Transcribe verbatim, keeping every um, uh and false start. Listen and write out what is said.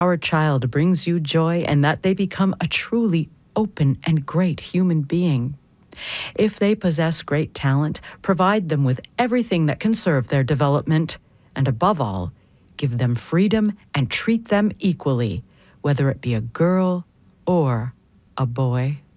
our child brings you joy and that they become a truly open and great human being. If they possess great talent, provide them with everything that can serve their development, and above all, give them freedom and treat them equally, whether it be a girl or a boy.